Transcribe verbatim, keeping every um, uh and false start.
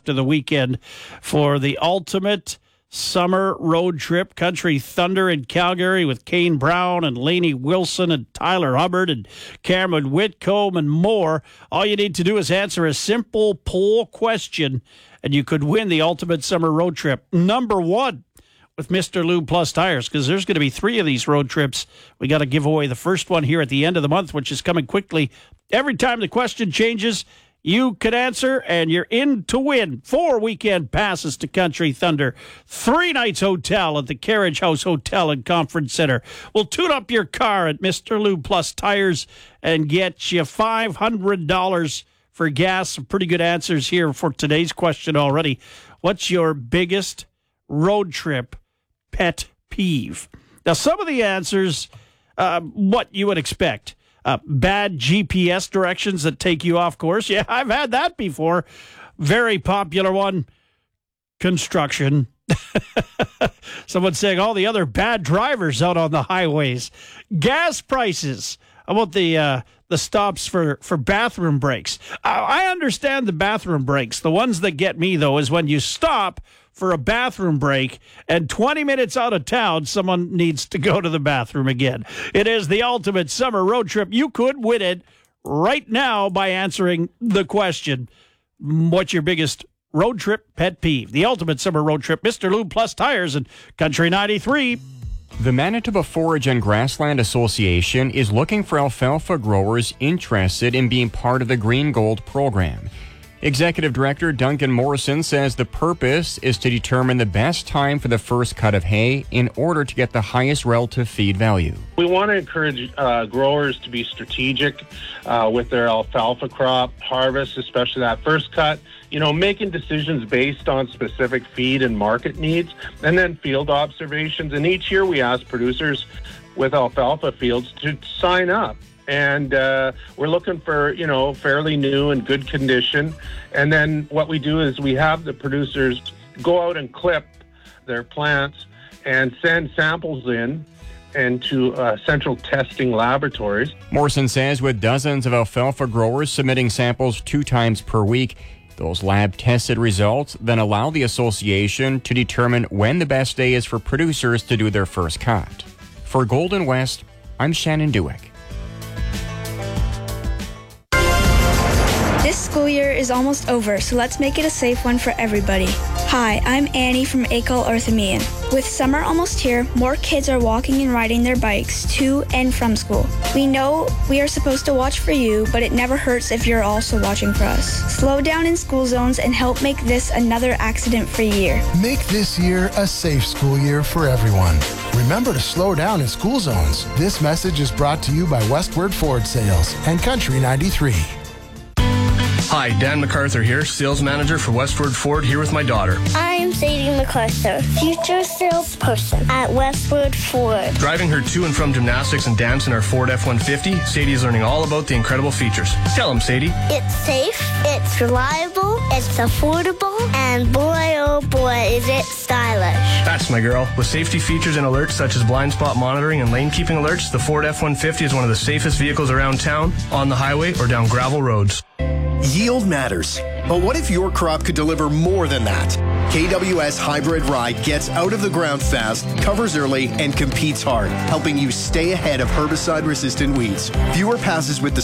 after the weekend for the ultimate summer road trip. Country Thunder in Calgary with Kane Brown and Lainey Wilson and Tyler Hubbard and Cameron Whitcomb and more. All you need to do is answer a simple poll question, and you could win the ultimate summer road trip. Number one with Mister Lube Plus Tires, because there's going to be three of these road trips. We got to give away the first one here at the end of the month, which is coming quickly. Every time the question changes, you could answer, and you're in to win. Four weekend passes to Country Thunder. Three nights hotel at the Carriage House Hotel and Conference Center. We'll tune up your car at Mister Lube Plus Tires and get you five hundred dollars for gas. Some pretty good answers here for today's question already. What's your biggest road trip pet peeve? Now, some of the answers, uh, what you would expect. Uh, bad G P S directions that take you off course. Yeah, I've had that before. Very popular one. Construction. Someone saying all the other bad drivers out on the highways. Gas prices. How about the uh, the stops for, for bathroom breaks? I, I understand the bathroom breaks. The ones that get me, though, is when you stop for a bathroom break, and twenty minutes out of town, someone needs to go to the bathroom again. It is the ultimate summer road trip. You could win it right now by answering the question, what's your biggest road trip pet peeve? The ultimate summer road trip, Mister Lube Plus Tires and Country ninety-three. The Manitoba Forage and Grassland Association is looking for alfalfa growers interested in being part of the Green Gold program. Executive Director Duncan Morrison says the purpose is to determine the best time for the first cut of hay in order to get the highest relative feed value. We want to encourage uh, growers to be strategic uh, with their alfalfa crop harvest, especially that first cut. You know, making decisions based on specific feed and market needs, and then field observations. And each year we ask producers with alfalfa fields to sign up. And uh, we're looking for, you know, fairly new and good condition. And then what we do is we have the producers go out and clip their plants and send samples in and to uh, central testing laboratories. Morrison says with dozens of alfalfa growers submitting samples two times per week, those lab-tested results then allow the association to determine when the best day is for producers to do their first cut. For Golden West, I'm Shannon Dewick. This school year is almost over, so let's make it a safe one for everybody. Hi, I'm Annie from Acol Orthomean. With summer almost here, more kids are walking and riding their bikes to and from school. We know we are supposed to watch for you, but it never hurts if you're also watching for us. Slow down in school zones and help make this another accident-free year. Make this year a safe school year for everyone. Remember to slow down in school zones. This message is brought to you by Westward Ford Sales and Country ninety-three. Hi, Dan MacArthur here, sales manager for Westward Ford, here with my daughter. I'm Sadie MacArthur, future salesperson at Westward Ford. Driving her to and from gymnastics and dance in our Ford F one fifty, Sadie is learning all about the incredible features. Tell them, Sadie. It's safe, it's reliable, it's affordable, and boy, oh boy, is it stylish. That's my girl. With safety features and alerts such as blind spot monitoring and lane keeping alerts, the Ford F one fifty is one of the safest vehicles around town, on the highway, or down gravel roads. Yield matters, but what if your crop could deliver more than that? K W S Hybrid Rye gets out of the ground fast, covers early, and competes hard, helping you stay ahead of herbicide-resistant weeds. Fewer passes with the